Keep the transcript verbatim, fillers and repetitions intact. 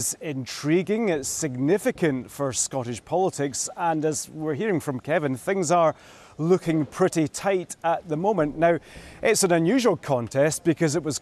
It's intriguing, it's significant for Scottish politics, and as we're hearing from Kevin, things are looking pretty tight at the moment. Now, it's an unusual contest because it was